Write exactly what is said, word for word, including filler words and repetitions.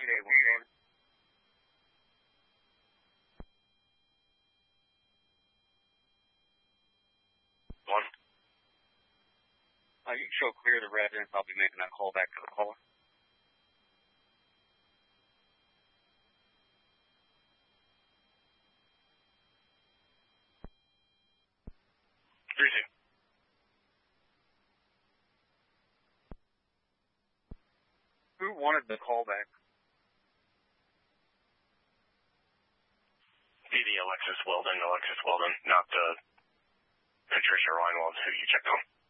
One. Uh, you can show clear the residence. I'll be making that call back to the caller. Three two. Who wanted the call back? P D Alexis Weldon, Alexis Weldon, not the Patricia Reinwald who you checked on.